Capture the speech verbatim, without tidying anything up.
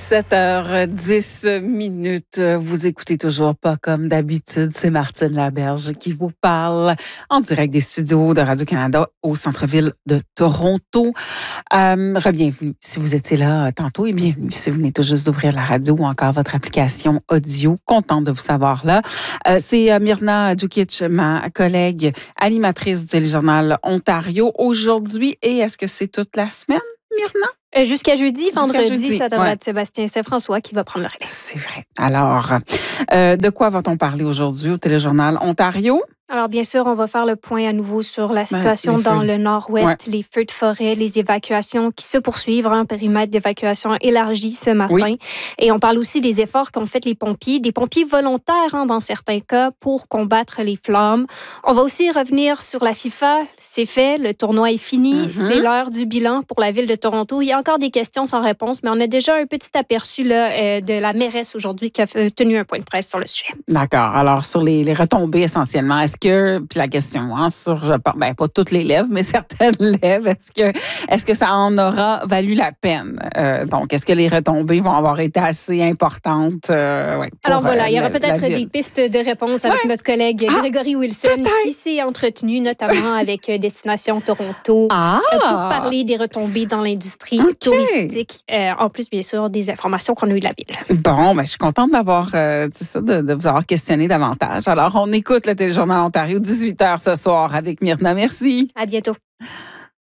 sept heures dix minutes. Vous écoutez toujours pas comme d'habitude. C'est Martine Laberge qui vous parle en direct des studios de Radio-Canada au centre-ville de Toronto. Euh, Re-bienvenue si vous étiez là tantôt et bienvenue si vous venez tout juste d'ouvrir la radio ou encore votre application audio. Contente de vous savoir là. Euh, c'est Myrna Djukic, ma collègue animatrice du Téléjournal Ontario aujourd'hui. Et est-ce que c'est toute la semaine, Myrna? Euh, jusqu'à jeudi, Jusqu'à vendredi, jeudi, ça devrait ouais. être Sébastien Saint-François qui va prendre le relais. C'est vrai. Alors, euh, de quoi va-t-on parler aujourd'hui au Téléjournal Ontario? Alors, bien sûr, on va faire le point à nouveau sur la situation ben, dans feux. le nord-ouest, Ouais. les feux de forêt, les évacuations qui se poursuivent, un périmètre d'évacuation élargi ce matin. Oui. Et on parle aussi des efforts qu'ont fait les pompiers, des pompiers volontaires hein, dans certains cas pour combattre les flammes. On va aussi revenir sur la FIFA. C'est fait, le tournoi est fini, Mm-hmm. c'est l'heure du bilan pour la ville de Toronto. Il y a encore des questions sans réponse, mais on a déjà un petit aperçu là, euh, de la mairesse aujourd'hui qui a fait- tenu un point de presse sur le sujet. D'accord. Alors, sur les, les retombées essentiellement, est-ce que, puis la question, hein, sur, je pense, ben, pas toutes les lèvres, mais certaines lèvres, est-ce que, est-ce que ça en aura valu la peine? Euh, donc, est-ce que les retombées vont avoir été assez importantes? Euh, ouais, pour, Alors voilà, il y aura euh, la- peut-être la des ville? pistes de réponse avec Ouais. notre collègue Ah, Grégory Wilson peut-être. qui s'est entretenu notamment avec euh, Destination Toronto Ah! euh, pour parler des retombées dans l'industrie OK. touristique. Euh, en plus, bien sûr, des informations qu'on a eues de la ville. Bon, ben, je suis contente d'avoir, euh, tu sais ça, de, de vous avoir questionné davantage. Alors, on écoute le Téléjournal Ontario, dix-huit heures ce soir avec Myrna. Merci. À bientôt.